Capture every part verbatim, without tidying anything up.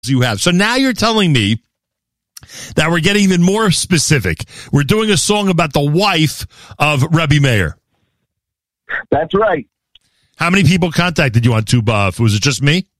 you have. So now you're telling me that we're getting even more specific. We're doing a song about the wife of Rebbe Meir. That's right. How many people contacted you on Tu B'Av? Was it just me?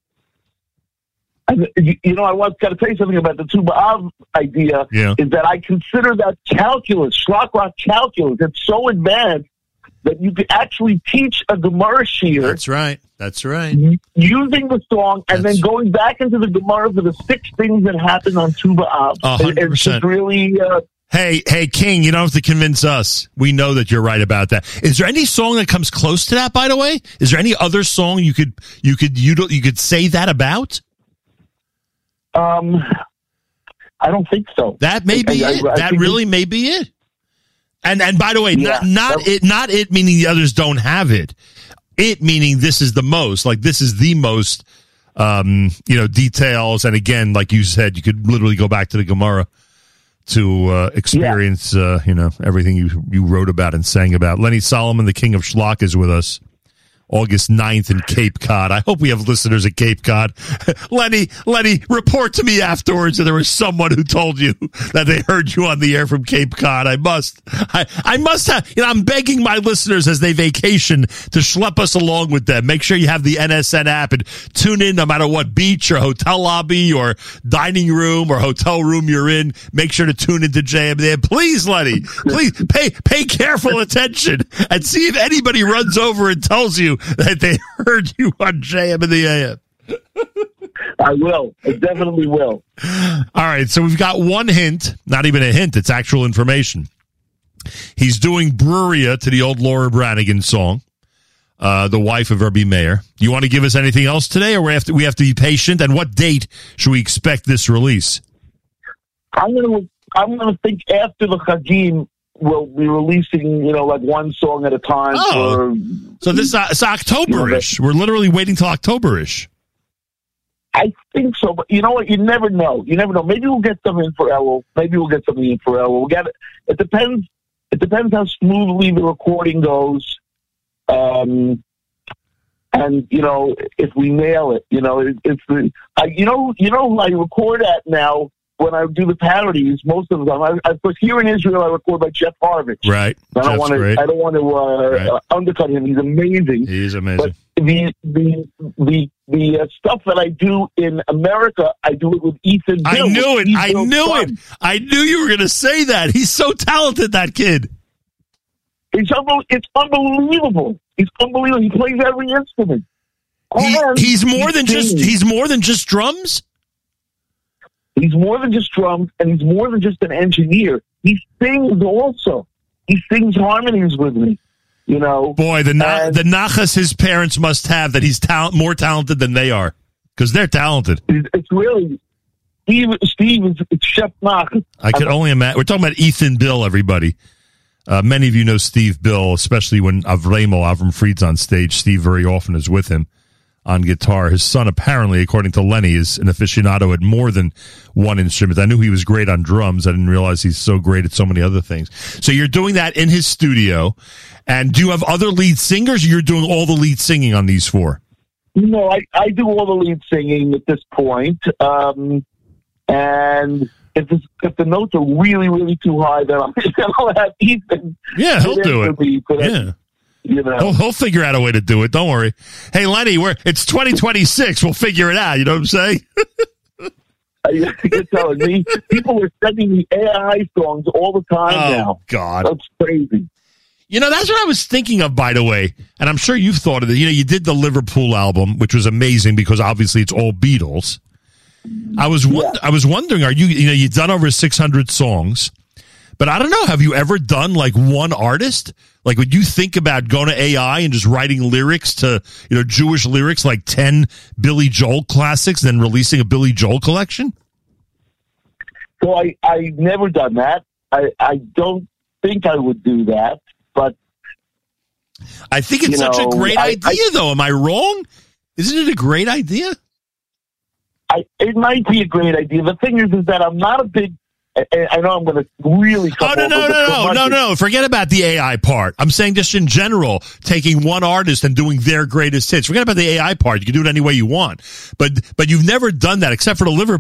I, you know, I was got to tell you something about the Tu B'Av idea. Yeah. Is that I consider that calculus, Shlock Rock calculus. It's so advanced that you could actually teach a Gemara shiur. That's right. That's right. Using the song and That's... then going back into the Gemara for the six things that happened on Tu B'Av. one hundred percent. It's really... Uh, hey, hey, King, you don't have to convince us. We know that you're right about that. Is there any song that comes close to that, by the way? Is there any other song you could you could you you could say that about? Um, I don't think so. That may be I, it. I, I that really may be it. And and by the way, yeah, not not that, it not it meaning the others don't have it. It meaning this is the most, like this is the most, um, you know, details. And again, like you said, you could literally go back to the Gemara to uh, experience, yeah. uh, you know, everything you you wrote about and sang about. Lenny Solomon, the king of Schlock, is with us. August ninth in Cape Cod. I hope we have listeners at Cape Cod. Lenny, Lenny, report to me afterwards that there was someone who told you that they heard you on the air from Cape Cod. I must, I, I must have, you know, I'm begging my listeners as they vacation to schlep us along with them. Make sure you have the N S N app and tune in no matter what beach or hotel lobby or dining room or hotel room you're in. Make sure to tune into J M. Please, Lenny, please pay, pay careful attention and see if anybody runs over and tells you that they heard you on J M in the A M. I will. I definitely will. All right, so we've got one hint, not even a hint, it's actual information. He's doing Bruria to the old Laura Branigan song, uh, the wife of Rebbe Meir. You want to give us anything else today, or we have to, we have to be patient? And what date should we expect this release? I'm going to I'm going to think after the Chagim, we'll be releasing, you know, like one song at a time. Oh, for, so this uh, it's October-ish. You know, We're literally waiting till October-ish. I think so, but you know what? You never know. You never know. Maybe we'll get something in for Elul. Maybe we'll get something in for Elul. We'll get it. It depends. It depends how smoothly the recording goes, um, and you know if we nail it. You know, it, it's the. I, you know, you know who I record at now. When I do the parodies, most of the time, I, I, but here in Israel, I record by Jeff Harvich. Right. I don't want to. I don't want to uh, right. uh, undercut him. He's amazing. He is amazing. But the the the the uh, stuff that I do in America, I do it with Ethan. I Bill, knew it. Steve I Bill's knew son. it. I knew you were going to say that. He's so talented, that kid. It's, unbe- it's unbelievable. He's unbelievable. He plays every instrument. He, And he's more than just. sings. He's more than just drums. He's more than just drums, and he's more than just an engineer. He sings also. He sings harmonies with me. You know, boy, the na- and the nachas his parents must have that he's talent more talented than they are, because they're talented. It's really Steve. Steve is it's Chef Nach. I could only imagine. We're talking about Ethan Bill, everybody. Uh, many of you know Steve Bill, especially when Avremo Avram Fried's on stage. Steve very often is with him on guitar. His son, apparently, according to Lenny, is an aficionado at more than one instrument. I knew he was great on drums. I didn't realize he's so great at so many other things. So you're doing that in his studio. And do you have other lead singers, or you're doing all the lead singing on these four? No, I, I do all the lead singing at this point. Um, and if, this, if the notes are really, really too high, then I'm going to have Ethan. Yeah, he'll do it. Me, Yeah. You know. He'll, he'll figure out a way to do it. Don't worry. Hey, Lenny, we're it's twenty twenty-six. We'll figure it out. You know what I'm saying? You're telling me people are sending me A I songs all the time oh, now. God, that's crazy. You know, that's what I was thinking of, by the way, and I'm sure you've thought of it. You know, you did the Liverpool album, which was amazing because obviously it's all Beatles. I was wond- yeah. I was wondering, are you you know you've done over six hundred songs, but I don't know. Have you ever done like one artist? Like, would you think about going to A I and just writing lyrics to, you know, Jewish lyrics, like ten Billy Joel classics, then releasing a Billy Joel collection? So I, I never done that. I, I don't think I would do that, but I think it's such know, a great I, idea, I, though. Am I wrong? Isn't it a great idea? I, it might be a great idea. The thing is, is that I'm not a big I, I know I'm going to really come Oh, no, over no, the no, no, no, curmudgeon. no. Forget about the A I part. I'm saying just in general, taking one artist and doing their greatest hits. Forget about the A I part. You can do it any way you want. But, but you've never done that except for the liver